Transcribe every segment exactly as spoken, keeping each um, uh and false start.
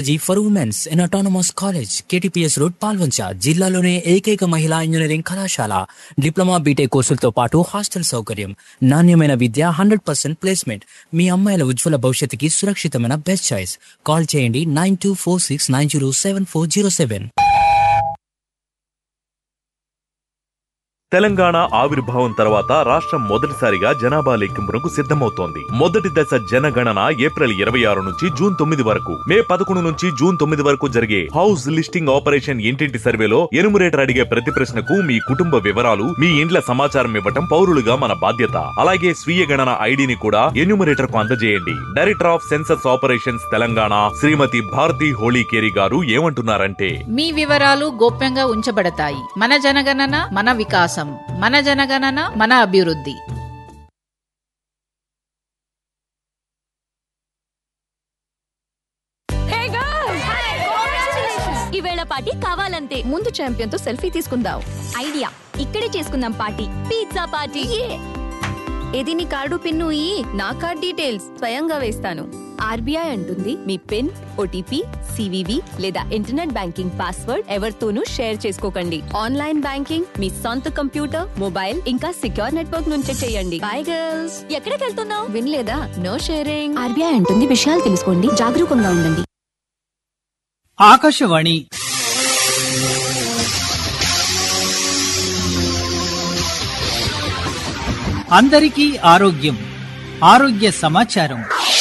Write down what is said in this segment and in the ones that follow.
Technology for Women's in Autonomous College, K T P S Road, Palvancha. జిల్లాలోనే ఏకైక మహిళా engineering కళాశాల. డిప్లొమా బీటెక్ కోర్సులతో పాటు హాస్టల్ సౌకర్యం, నాణ్యమైన విద్య, హండ్రెడ్ పర్సెంట్ ప్లేస్మెంట్. మీ అమ్మాయిల ఉజ్వల భవిష్యత్తుకి సురక్షితమైన బెస్ట్ చాయిస్. కాల్ చేయండి nine two four six nine zero seven four zero seven. Telangana ఆవిర్భావం తర్వాత రాష్ట్రం మొదటిసారిగా జనాభా లెక్కింపునకు సిద్ధమవుతోంది. మొదటి దశ జనగణన ఏప్రిల్ ఇరవై ఆరు నుంచి జూన్ తొమ్మిది వరకు, మే పదకొండు నుంచి జూన్ తొమ్మిది వరకు జరిగే హౌస్ లిస్టింగ్ ఆపరేషన్ ఇంటింటి సర్వేలో ఎనుమరేటర్ అడిగే ప్రతి ప్రశ్నకు మీ కుటుంబ వివరాలు, మీ ఇండ్ల సమాచారం ఇవ్వటం పౌరులుగా మన బాధ్యత. అలాగే స్వీయ గణన ఐడిని కూడా ఎన్యూమరేటర్ కు అందజేయండి. Director of census operations Telangana శ్రీమతి భారతి హోళీకేరి గారు ఏమంటున్నారంటే, మీ వివరాలు గోప్యంగా ఉంచబడతాయి. మన జనగణన మన వికాసం, మన జనగణన మన అభివృద్ధి. ఈవేళ పార్టీ కావాలంతే. ముందు ఛాంపియన్ తో సెల్ఫీ తీసుకుందాం. ఐడియా, ఇక్కడే చేసుకుందాం పార్టీ. Pizza party. ఏది నీ కార్డు పిన్ను ఈ నా కార్డ్ డీటెయిల్స్ స్వయంగా వేస్తాను. ఆర్బీఐ అంటుంది మీ పిన్, ఓటీపీ, సివివి లేదా ఇంటర్నెట్ బ్యాంకింగ్ పాస్వర్డ్ ఎవరితోనూ షేర్ చేసుకోకండి. ఆన్లైన్ బ్యాంకింగ్ మీ సొంత కంప్యూటర్, మొబైల్ ఇంకా సిక్యూర్ నెట్వర్క్ నుంచే చేయండి. By girls. ఎక్కడికి వెళ్తున్నావు? వినలేదా? No sharing. ఆర్బీఐ అంటుంది విషయాలు తెలుసుకోండి, జాగరూకంగా ఉండండి. ఆకాశవాణి అందరికీ ఆరోగ్యం, ఆరోగ్య సమాచారం.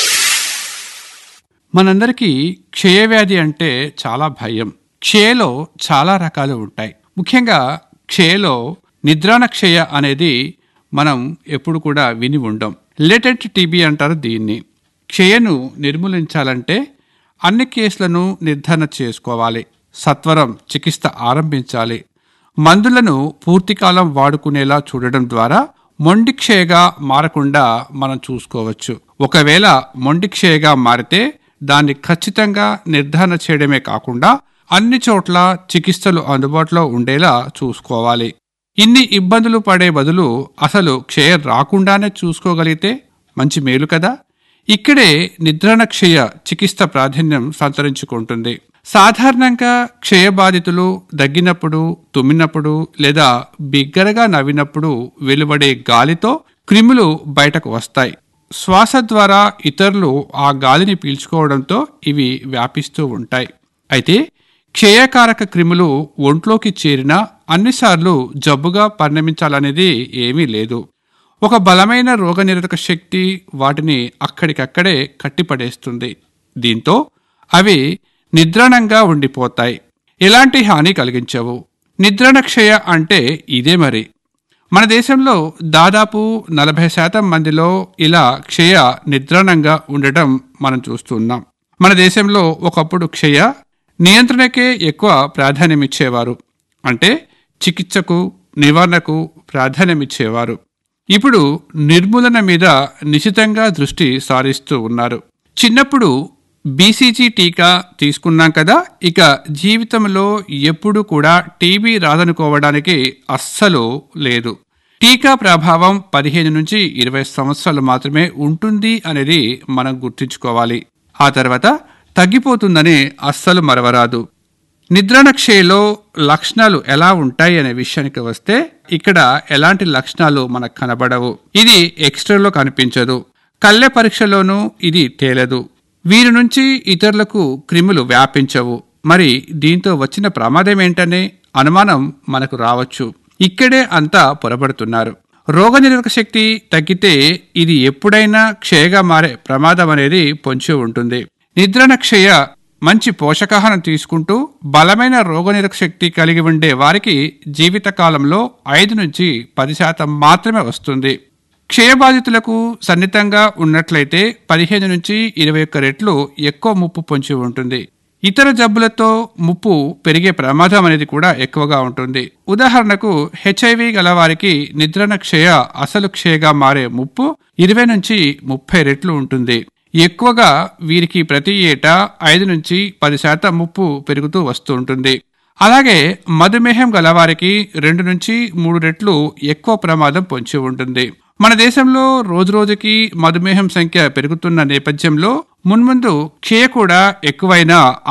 మనందరికీ క్షయవ్యాధి అంటే చాలా భయం. క్షయలో చాలా రకాలు ఉంటాయి. ముఖ్యంగా క్షయలో నిద్రాణ క్షయ అనేది మనం ఎప్పుడు కూడా విని ఉండం. లేటెంట్ టీబీ అంటారు దీన్ని. క్షయను నిర్మూలించాలంటే అన్ని కేసులను నిర్ధారణ చేసుకోవాలి. సత్వరం చికిత్స ఆరంభించాలి. మందులను పూర్తికాలం వాడుకునేలా చూడడం ద్వారా మొండిక్షయగా మారకుండా మనం చూసుకోవచ్చు. ఒకవేళ మొండిక్షయగా మారితే దాన్ని ఖచ్చితంగా నిర్ధారణ చేయడమే కాకుండా అన్ని చోట్ల చికిత్సలు అందుబాటులో ఉండేలా చూసుకోవాలి. ఇన్ని ఇబ్బందులు పడే బదులు అసలు క్షయ రాకుండానే చూసుకోగలిగితే మంచి మేలు కదా. ఇక్కడే నిద్రాణ క్షయ చికిత్స ప్రాధాన్యం సంతరించుకుంటుంది. సాధారణంగా క్షయబాధితులు దగ్గినప్పుడు, తుమ్మినప్పుడు లేదా బిగ్గరగా నవ్వినప్పుడు వెలువడే గాలితో క్రిములు బయటకు వస్తాయి. శ్వాస ద్వారా ఇతరులు ఆ గాలిని పీల్చుకోవడంతో ఇవి వ్యాపిస్తూ ఉంటాయి. అయితే క్షయకారక క్రిములు ఒంట్లోకి చేరినా అన్నిసార్లు జబ్బుగా పరిణమించాలనేది ఏమీ లేదు. ఒక బలమైన రోగనిరోధక శక్తి వాటిని అక్కడికక్కడే కట్టిపడేస్తుంది. దీంతో అవి నిద్రాణంగా ఉండిపోతాయి, ఎలాంటి హాని కలిగించవు. నిద్రాణ క్షయ అంటే ఇదే మరి. మన దేశంలో దాదాపు నలభై శాతం మందిలో ఇలా క్షయ నిద్రాణంగా ఉండటం మనం చూస్తున్నాం. మన దేశంలో ఒకప్పుడు క్షయ నియంత్రణకే ఎక్కువ ప్రాధాన్యమిచ్చేవారు. అంటే చికిత్సకు, నివారణకు ప్రాధాన్యమిచ్చేవారు. ఇప్పుడు నిర్మూలన మీద నిశితంగా దృష్టి సారిస్తూ ఉన్నారు. చిన్నప్పుడు బీసీజీ టీకా తీసుకున్నాం కదా, ఇక జీవితంలో ఎప్పుడు కూడా టీబీ రాదనుకోవడానికి అస్సలు లేదు. టీకా ప్రభావం పదిహేను నుంచి ఇరవై సంవత్సరాలు మాత్రమే ఉంటుంది అనేది మనం గుర్తుంచుకోవాలి. ఆ తర్వాత తగ్గిపోతుందని అస్సలు మరవరాదు. నిద్రాణ క్షయలో లక్షణాలు ఎలా ఉంటాయి అనే విషయానికి వస్తే ఇక్కడ ఎలాంటి లక్షణాలు మనకు కనబడవు. ఇది ఎక్స్రేలో కనిపించదు, కళ్ళె పరీక్షలోనూ ఇది తేలదు. వీరి నుంచి ఇతరులకు క్రిములు వ్యాపించవు. మరి దీంతో వచ్చిన ప్రమాదం ఏంటనే అనుమానం మనకు రావచ్చు. ఇక్కడే అంతా పొరబడుతున్నారు. రోగనిరోధక శక్తి తగ్గితే ఇది ఎప్పుడైనా క్షయగా మారే ప్రమాదం అనేది పొంచి ఉంటుంది. నిద్రాణ క్షయ మంచి పోషకాహారం తీసుకుంటూ బలమైన రోగనిరోధక శక్తి కలిగి ఉండే వారికి జీవితకాలంలో ఐదు నుంచి పది శాతం మాత్రమే వస్తుంది. క్షయబాధితులకు సన్నిహితంగా ఉన్నట్లయితే పదిహేను నుంచి ఇరవై ఒక్క రెట్లు ఎక్కువ ముప్పు పొంచి ఉంటుంది. ఇతర జబ్బులతో ముప్పు పెరిగే ప్రమాదం అనేది కూడా ఎక్కువగా ఉంటుంది. ఉదాహరణకు హెచ్ఐవి గల వారికి నిద్రాణ క్షయ అసలు క్షయగా మారే ముప్పు ఇరవై నుంచి ముప్పై రెట్లు ఉంటుంది. ఎక్కువగా వీరికి ప్రతి ఏటా ఐదు నుంచి పది శాతం ముప్పు పెరుగుతూ వస్తూ ఉంటుంది. అలాగే మధుమేహం గలవారికి రెండు నుంచి మూడు రెట్లు ఎక్కువ ప్రమాదం పొంచి ఉంటుంది. మన దేశంలో రోజురోజుకి మధుమేహం సంఖ్య పెరుగుతున్న నేపథ్యంలో మున్ముందు క్షయ కూడా ఎక్కువైనా